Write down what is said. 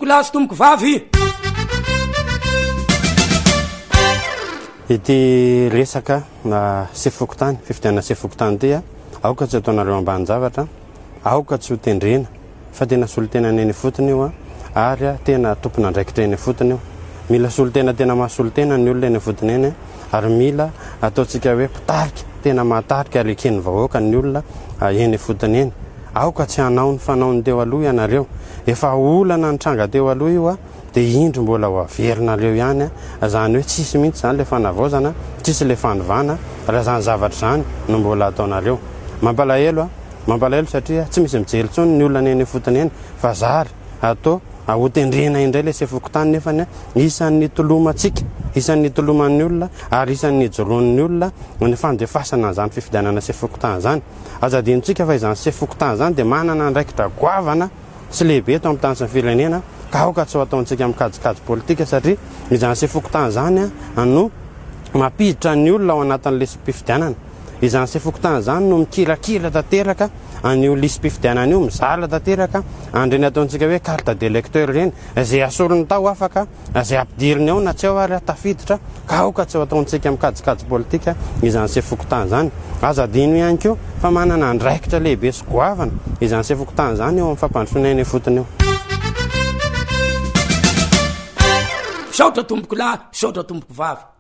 lahy sy tomboko vavy. Ity resaka sefokotany, fifidianana sefokotany dia aoka tsy ataonareo ambany zavatra, aoka tsy ho tendrena fa tena solotena neny fotony io ary tena tompona andraikitra eny fotony io. Mila solotena tena mahasolotena ny olona eny fotony eny ary mila ataontsika hoe pitarika tena mahatarika ary eken'ny vahoaka ny olona eny fotony eny. Aoka tsy hanao ny fanaony teo aloha ianareo, efa olana nitranga teo aloha io dia indro mbola ho averinareo ihany zany hoe tsisy mihitsy zany le fanavaozana, tsisy le fanovana raha zany zavatra zany no mbola ataonareo. Mampalahelo satria tsy misy mijery intsony ny olona eny fotony eny fa zary atao hotendrena indray le sefokotany nefa isan'ny tolomantsika, isan'ny toloman'ny olona ary isan'ny joroan'ny olona ny fandefasana zany fifidianana sefokotany zany. Azadintsika fa izany sefokotany zany dia manana andraikitra goavana sy lehibe eto amin'ny tany sy ny firenena ka aoka tsy ho ataontsika mikajikajy politika satria izany sefokotany zany no mampiditra ny olona ao anatin'le mpifidianana. Izany sefokotany zany no mikirakira tanteraka an'io lisam-pifidianana io, mizala tanteraka andreny ataontsika hoe carte d'électeur reny izay asorony tao afaka izay ampidiriny ao na tsy ao ary tafiditra ka aoka tsy ho ataontsika mikajikajy politika izany sefokotany zany. Azadino ihany koa fa manana andraikitra lehibe sy goavana izany sefokotany zany eo amin'ny fampandrosoana eny fotony eo. Saotra tomboko lahy, saotra tomboko vavy.